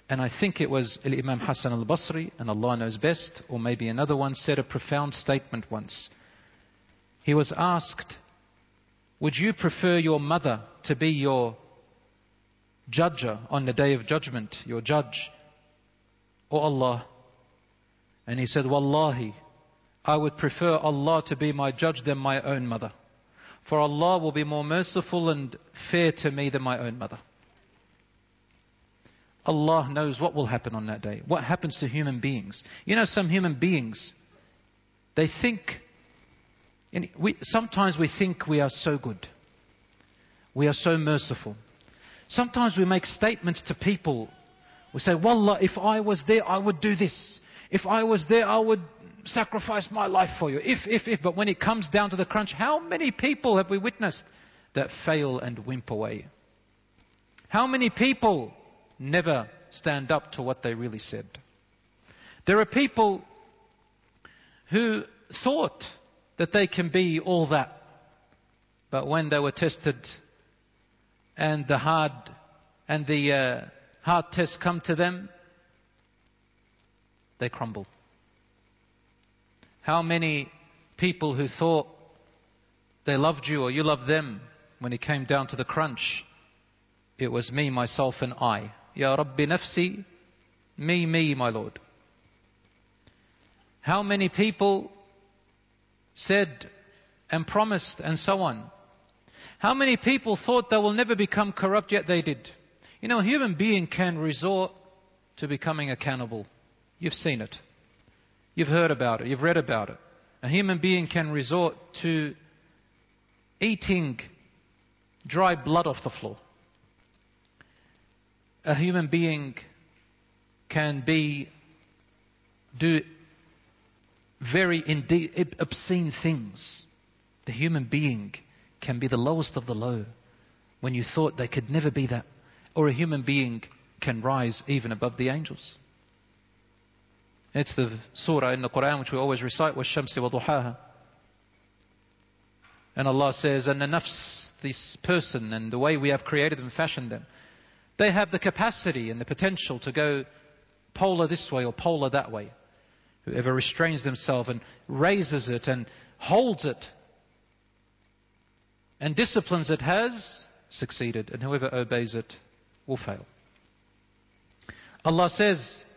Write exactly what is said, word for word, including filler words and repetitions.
And I think it was Imam Hassan al-Basri, and Allah knows best, or maybe another one, said a profound statement once. He was asked, would you prefer your mother to be your judger on the Day of Judgment, your judge, or Allah? And he said, Wallahi, I would prefer Allah to be my judge than my own mother. For Allah will be more merciful and fair to me than my own mother. Allah knows what will happen on that day. What happens to human beings. You know, some human beings, they think, we, sometimes we think we are so good. We are so merciful. Sometimes we make statements to people. We say, Wallah, if I was there, I would do this. If I was there, I would sacrifice my life for you. If, if, if. But when it comes down to the crunch, how many people have we witnessed that fail and wimp away? How many people never stand up to what they really said? There are people who thought that they can be all that. But when they were tested and the hard and the uh, hard tests come to them, they crumble. How many people who thought they loved you or you loved them, when it came down to the crunch, it was me, myself and I. Ya Rabbi nafsi, me, me, my Lord. How many people said and promised and so on. How many people thought they will never become corrupt, yet they did. You know, a human being can resort to becoming a cannibal. You've seen it. You've heard about it. You've read about it. A human being can resort to eating dry blood off the floor. A human being can be do very indeed obscene things. The human being can be the lowest of the low when you thought they could never be that. Or a human being can rise even above the angels. It's the surah in the Quran which we always recite, وَالشَّمْسِ وَضُحَاهَا. And Allah says, and the nafs, this person and the way we have created and fashioned them, they have the capacity and the potential to go polar this way or polar that way. Whoever restrains themselves and raises it and holds it and disciplines it has succeeded, and whoever obeys it will fail. Allah says